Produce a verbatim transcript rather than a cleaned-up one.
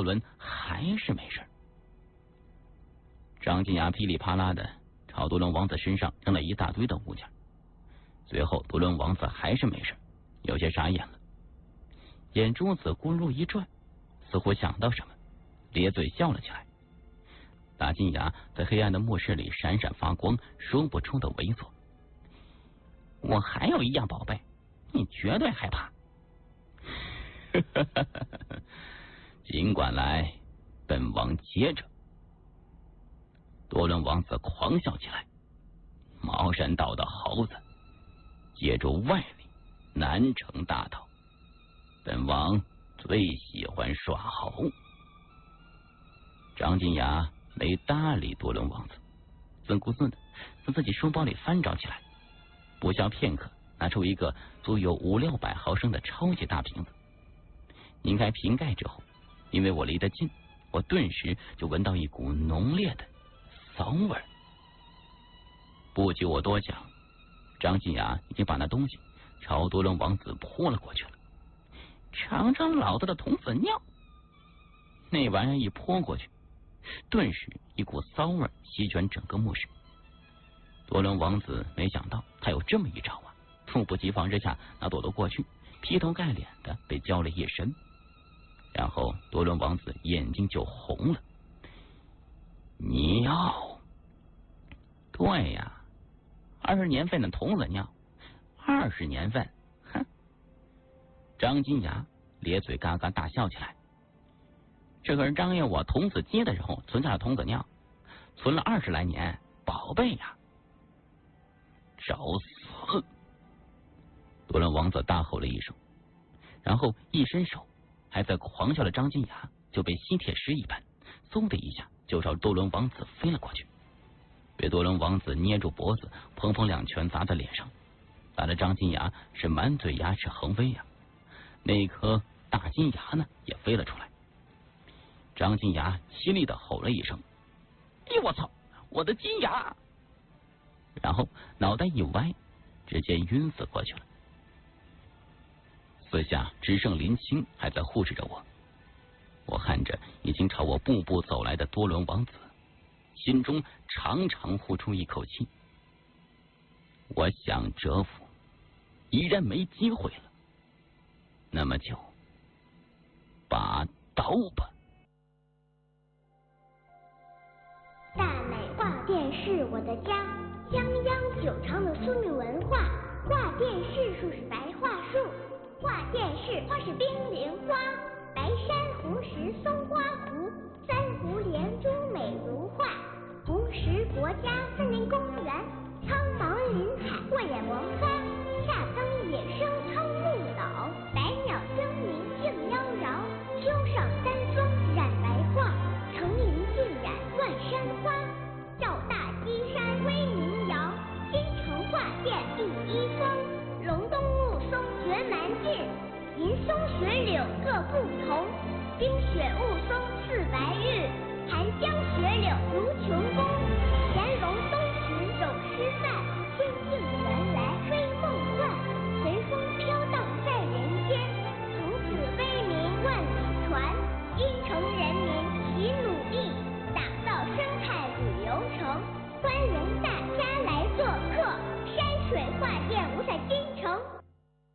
多伦还是没事。张金牙噼里啪啦的朝多伦王子身上扔了一大堆的物件，最后多伦王子还是没事，有些傻眼了，眼珠子咕噜一转，似乎想到什么，咧嘴笑了起来。大金牙在黑暗的末世里闪闪发光，说不出的猥琐。我还有一样宝贝，你绝对害怕。尽管来，本王接着。多伦王子狂笑起来。茅山道的猴子，借助外力难成大道，本王最喜欢耍猴。张金牙没搭理多伦王子，自顾自的从自己书包里翻找起来，不消片刻，拿出一个足有五六百毫升的超级大瓶子。拧开瓶盖之后，因为我离得近，我顿时就闻到一股浓烈的骚味儿。不许我多想，张金牙已经把那东西朝多伦王子泼了过去了。尝尝老子的童子尿！那玩意儿一泼过去，顿时一股骚味席卷整个墓室。多伦王子没想到他有这么一招啊，猝不及防之下，他躲了过去，劈头盖脸的被浇了一身。然后多伦王子眼睛就红了。尿？对呀，二十年份的童子尿，二十年份，哼！张金牙咧嘴嘎嘎大笑起来。这可是张爷我童子街的时候存下的童子尿，存了二十来年，宝贝呀！找死！多伦王子大吼了一声，然后一伸手，还在狂笑的张金牙就被吸铁石一般，嗖的一下就朝多伦王子飞了过去，被多伦王子捏住脖子，砰砰两拳砸在脸上，打得张金牙是满嘴牙齿横飞呀，那颗大金牙呢也飞了出来。张金牙凄厉的吼了一声：“哎呦我操，我的金牙！”然后脑袋一歪，直接晕死过去了。四下只剩林青还在护持着我，我看着已经朝我步步走来的多伦王子，心中长长呼出一口气。我想折服，依然没机会了，那么就拔刀吧。 大美画殿是我的家，泱泱久长的苏闽文化。画殿是树是白桦树，画殿是花是冰莲花。白珊红石松花湖，三湖连珠美如画。红石国家森林公园，苍茫林海过眼王花。夏灯野生苍木老，百鸟争鸣竞妖娆。秋上三峰染白桦，成林尽染万山花。赵大基山威名扬，京城画殿第一峰。龙东雾凇绝蛮劲，银松雪柳各不同。冰雪雾凇似白玉，寒江雪柳如琼宫。乾隆东巡有诗范，清净人